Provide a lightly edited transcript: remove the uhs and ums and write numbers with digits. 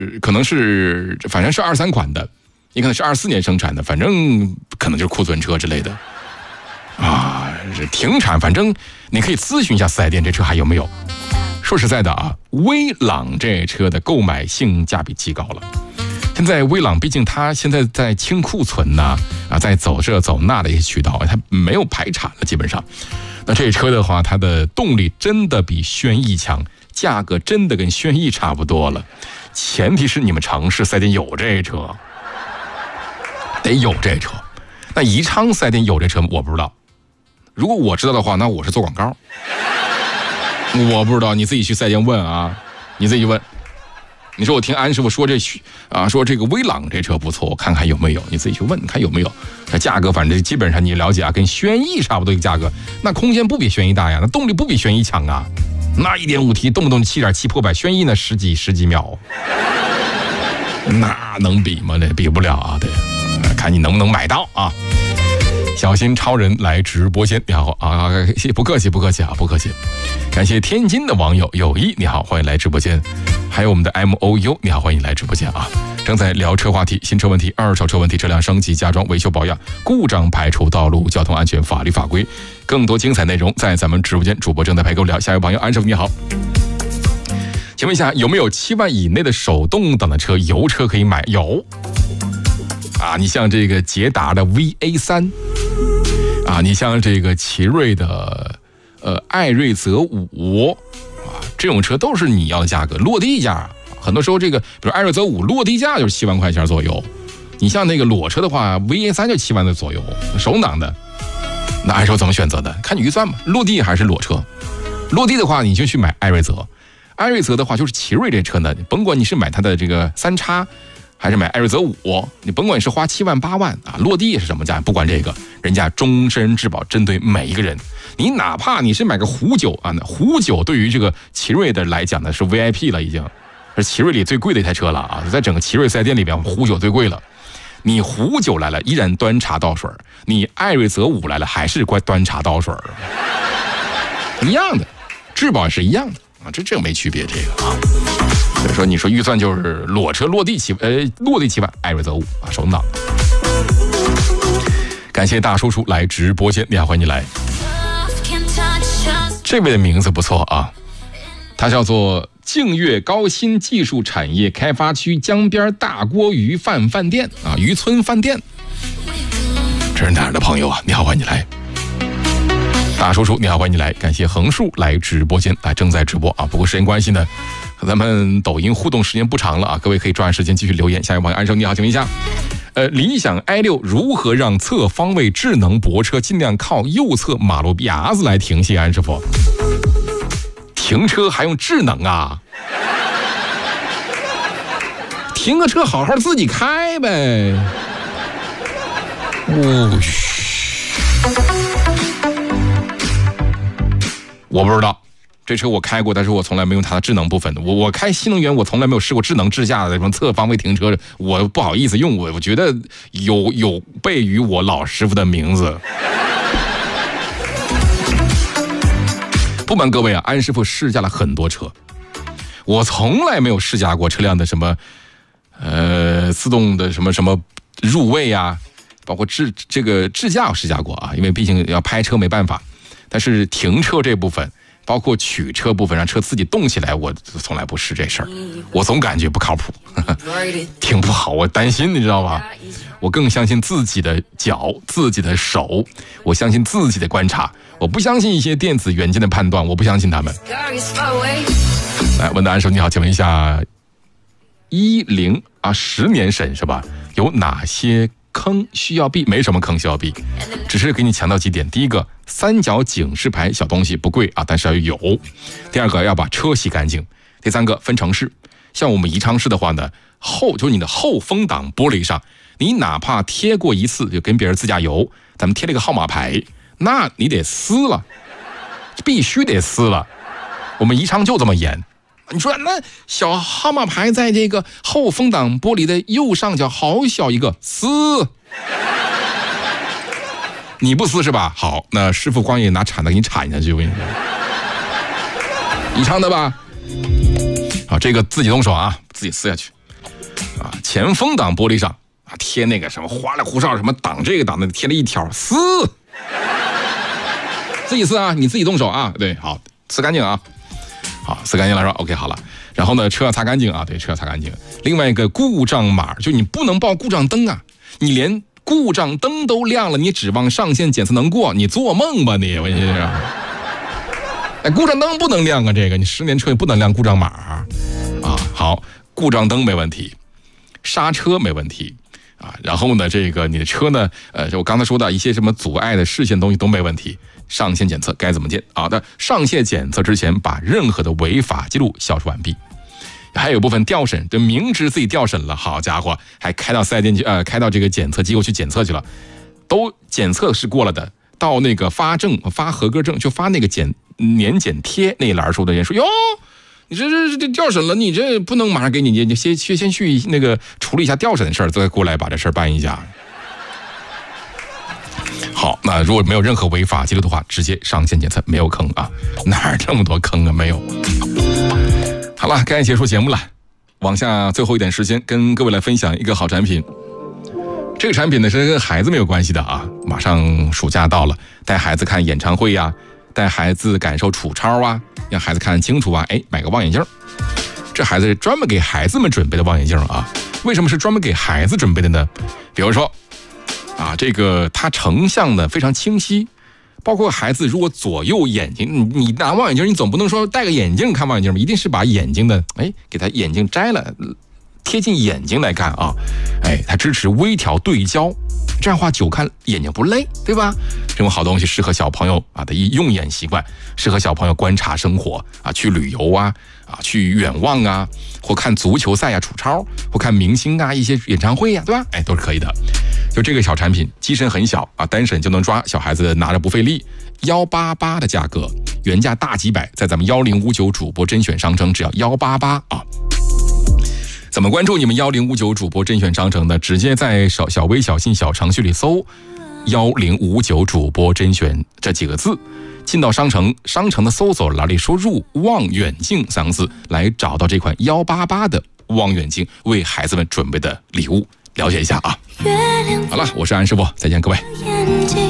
可能是反正是23款的，也可能是24年生产的，反正可能就是库存车之类的啊，停产，反正你可以咨询一下4S店这车还有没有。说实在的啊，威朗这车的购买性价比极高了。现在威朗毕竟它现在在清库存呐，在走这走那的一些渠道，它没有排产了基本上。那这车的话，它的动力真的比轩逸强，价格真的跟轩逸差不多了。前提是你们城市4S店有这车，得有这车。那宜昌4S店有这车我不知道，如果我知道的话，那我是做广告。我不知道，你自己去4S店问啊，你自己问。你说我听安师傅说说这个威朗这车不错，我看看有没有，你自己去问看有没有。那价格反正基本上你了解啊，跟轩逸差不多一个价格，那空间不比轩逸大呀，那动力不比轩逸强啊，那 1.5T 动不动7.7破百，轩逸呢十几秒，那能比吗？那比不了啊，对，看你能不能买到啊。小心超人来直播间，你好啊，不客气啊，不客气。感谢天津的网友友谊，你好，欢迎来直播间。还有我们的 MOU， 你好，欢迎来直播间啊。正在聊车话题，新车问题、二手车问题、车辆升级、加装、维修保养、故障排除、道路交通安全、法律法规，更多精彩内容在咱们直播间，主播正在陪各位聊。下一位朋友安师傅你好，请问一下有没有7万以内的手动挡的车油车可以买？有啊，你像这个捷达的 VA3 啊，你像这个奇瑞的艾瑞泽5啊，这种车都是你要的价格，落地价。很多时候这个比如艾瑞泽5落地价就是7万块钱左右，你像那个裸车的话 VA3 就7万的左右，手挡的。那按说怎么选择的？看你预算嘛，落地还是裸车。落地的话你就去买艾瑞泽，艾瑞泽的话就是奇瑞这车呢，甭管你是买它的这个3叉还是买艾瑞泽5，你甭管你是花7万8万啊，落地是什么价，不管这个，人家终身质保，针对每一个人。你哪怕你是买个虎9啊，那虎9对于这个奇瑞的来讲呢是 VIP 了，已经是奇瑞里最贵的一台车了啊，在整个奇瑞4S店里边，虎9最贵了。你虎9来了依然端茶倒水，你艾瑞泽5来了还是端茶倒水，一样的，质保是一样的啊，这个没区别，这个啊。所以说你说预算就是裸车落地7万，艾瑞泽5啊，手动挡。感谢大叔叔来直播间，你好，欢迎你来。这位的名字不错啊，他叫做净月高新技术产业开发区江边大锅鱼饭店啊，渔村饭店。这是哪儿的朋友啊？你好，欢迎你来。大叔叔你好，欢迎你来。感谢横竖来直播间，正在直播啊，不过时间关系呢，咱们抖音互动时间不长了啊，各位可以抓紧时间继续留言。下一位朋友安生你好，请问一下，理想 i6 如何让侧方位智能泊车尽量靠右侧马路牙子来停？谢安师傅，停车还用智能啊？停个车好好自己开呗。我不知道，这车我开过，但是我从来没用它的智能部分的。我开新能源，我从来没有试过智能智驾的什么侧方位停车，我不好意思用，我觉得有悖于我老师傅的名字。不瞒各位啊，安师傅试驾了很多车，我从来没有试驾过车辆的什么自动的什么入位啊，包括这个智驾我试驾过啊，因为毕竟要拍车没办法。但是停车这部分，包括取车部分，让车自己动起来，我从来不试这事儿，我总感觉不靠谱，挺不好，我担心，你知道吧？我更相信自己的脚、自己的手，我相信自己的观察，我不相信一些电子元件的判断，我不相信他们。来，问答安生你好，请问一下，10年审是吧？有哪些坑需要避？没什么坑需要避，只是给你强调几点。第一个，三角警示牌小东西不贵啊，但是要有。第二个，要把车洗干净。第三个，分城市，像我们宜昌市的话呢，就是你的后风挡玻璃上，你哪怕贴过一次，就跟别人自驾游，咱们贴了一个号码牌，那你得撕了，必须得撕了。我们宜昌就这么严。你说那小号码牌在这个后风挡玻璃的右上角，好小一个，撕。你不撕是吧？好，那师傅光也拿铲子给你铲下去，我跟你说。宜昌的吧？好，这个自己动手啊，自己撕下去。 啊，前风挡玻璃上啊贴那个什么花里胡哨什么挡这个挡那贴了一条撕，自己撕啊，你自己动手啊，对，好，撕干净啊，好，撕干净了说 OK 好了，然后呢车要擦干净啊，对，车要擦干净。另外一个故障码，就你不能报故障灯啊，你连故障灯都亮了，你指望上线检测能过？你做梦吧你！我跟你说，哎，故障灯不能亮啊，这个你10年车也不能亮故障码啊。好，故障灯没问题，刹车没问题啊。然后呢，这个你的车呢，我刚才说的一些什么阻碍的视线东西都没问题。上线检测该怎么检？好的，上线检测之前把任何的违法记录消除完毕。还有部分调审，就明知自己调审了，好家伙，还开到4S店去，开到这个检测机构去检测去了，都检测是过了的，到那个发合格证，就发那个年检贴那一栏说的人说哟，你这调审了，你这不能马上给你先去那个处理一下调审的事儿，再过来把这事儿办一下。好，那如果没有任何违法记录的话，直接上线检测，没有坑啊，哪儿这么多坑啊？没有。好了，该结束节目了，往下最后一点时间跟各位来分享一个好产品。这个产品呢是跟孩子没有关系的啊，马上暑假到了，带孩子看演唱会呀，带孩子感受楚超啊，让孩子看清楚啊，买个望远镜。这孩子是专门给孩子们准备的望远镜啊。为什么是专门给孩子准备的呢？比如说啊，这个它成像的非常清晰，包括孩子如果左右眼睛，你拿望远镜，你总不能说戴个眼镜看望远镜吧，一定是把眼睛的给他眼镜摘了，贴近眼睛来看啊。它支持微调对焦，这样的话久看眼睛不累，对吧？这种好东西适合小朋友啊的用眼习惯，适合小朋友观察生活啊，去旅游啊，去远望啊，或看足球赛啊，楚超，或看明星啊，一些演唱会啊，对吧？都是可以的。就这个小产品，机身很小啊，单审就能抓，小孩子拿着不费力。188的价格，原价大几百，在咱们1059主播甄选商城只要188啊。怎么关注你们1059主播甄选商城呢？直接在小微小信小程序里搜1059主播甄选这几个字，进到商城的搜索栏里输入望远镜3个字，来找到这款188的望远镜，为孩子们准备的礼物，了解一下啊。好了，我是安师傅，再见各位。